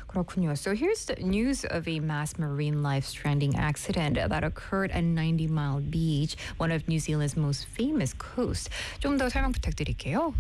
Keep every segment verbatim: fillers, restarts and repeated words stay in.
그렇군요. So here's the news of a mass marine life stranding accident that occurred at ninety Mile Beach, one of New Zealand's most famous coasts. 좀 더 설명 부탁드릴게요.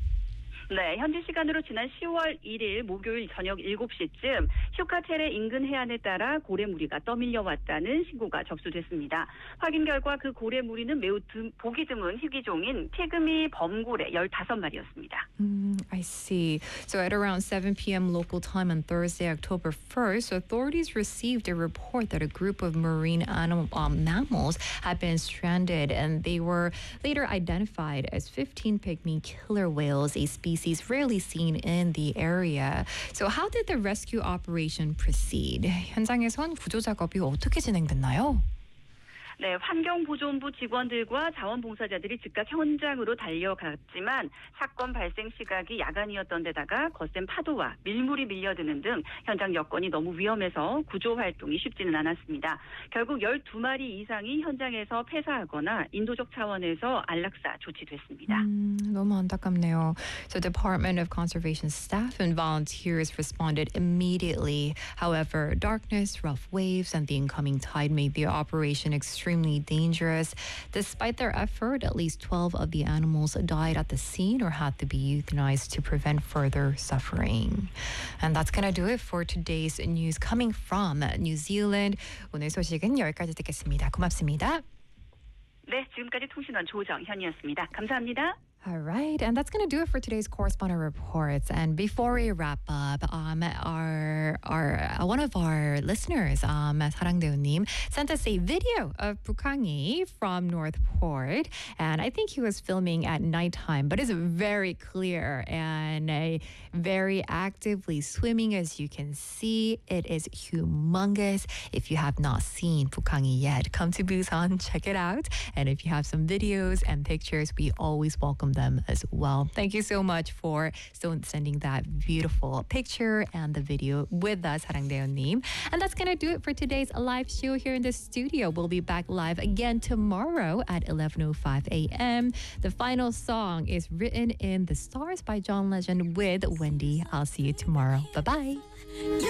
네, 현지 시간으로 지난 시월 일일 목요일 저녁 일곱 시쯤 휴카체레 인근 해안에 따라 고래무리가 떠밀려 왔다는 신고가 접수됐습니다. 확인 결과 그 고래무리는 매우 드, 보기 드문 희귀종인 피그미 범고래 열다섯 마리였습니다. Mm, I see. So at around seven p.m. local time on Thursday, October first, authorities received a report that a group of marine animal, um, mammals had been stranded, and they were later identified as fifteen pygmy killer whales, a species rarely seen in the area. So how did the rescue operation proceed? 현장에선 구조 작업이 어떻게 진행됐나요? 네, 환경보존부 직원들과 자원봉사자들이 즉각 현장으로 달려갔지만 사건 발생 시각이 야간이었던 데다가 거센 파도와 밀물이 밀려드는 등 현장 여건이 너무 위험해서 구조 활동이 쉽지는 않았습니다. 결국 열두 마리 이상이 현장에서 폐사하거나 인도적 차원에서 안락사 조치됐습니다. 음, 너무 안타깝네요. So Department of Conservation staff and volunteers responded immediately. However, darkness, rough waves, and the incoming tide made the operation extremely extremely dangerous. Despite their effort, at least twelve of the animals died at the scene or had to be euthanized to prevent further suffering. And that's going to do it for today's news coming from New Zealand. 오늘 소식은 여기까지 듣겠습니다. 고맙습니다. 네, 지금까지 통신원 조정현이었습니다. 감사합니다. All right, and that's going to do it for today's correspondent reports. And before we wrap up, um, our our uh, one of our listeners, um, 사랑대우님, sent us a video of Pukangi from Northport, and I think he was filming at nighttime, but it's very clear and uh, very actively swimming, as you can see. It is humongous. If you have not seen Pukangi yet, come to Busan, check it out. And if you have some videos and pictures, we always welcome them as well. Thank you so much for sending that beautiful picture and the video with us, 사랑대우님. And that's going to do it for today's live show here in the studio. We'll be back live again tomorrow at eleven oh five a.m. The final song is Written in the Stars by John Legend with Wendy. I'll see you tomorrow. Bye-bye.